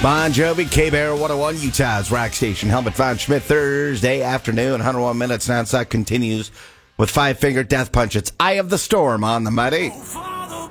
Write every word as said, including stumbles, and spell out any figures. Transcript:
Bon Jovi, K-Bear, one oh one, Utah's rock station. Helmut Von Schmidt, Thursday afternoon, one hundred one minutes nonstop continues with Five Finger Death Punch. It's Eye of the Storm on the Mighty.